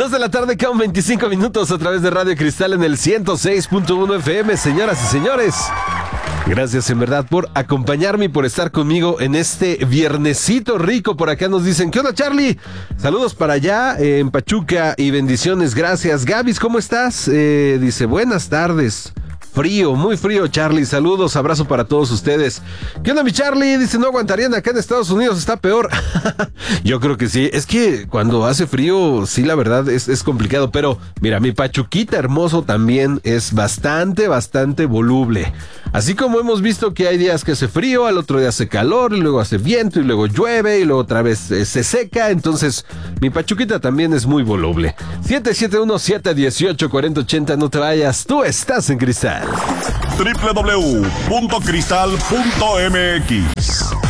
2 de la tarde con 25 minutos a través de Radio Cristal en el 106.1 FM. Señoras y señores, gracias en verdad por acompañarme y por estar conmigo en este viernesito rico. Por acá nos dicen, ¿qué onda, Charlie? Saludos para allá en Pachuca y bendiciones, gracias. Gabis, ¿cómo estás? Dice, buenas tardes. Frío, muy frío, Charlie. Saludos, abrazo para todos ustedes. ¿Qué onda, mi Charlie? Dice, no aguantarían acá en Estados Unidos, está peor. Yo creo que sí. Es que cuando hace frío, sí, la verdad, es complicado. Pero, mira, mi Pachuquita hermoso también es bastante voluble. Así como hemos visto que hay días que hace frío, al otro día hace calor, y luego hace viento, y luego llueve, y luego otra vez se seca. Entonces, mi Pachuquita también es muy voluble. 771-718-4080, no te vayas, tú estás en Cristal. www.cristal.mx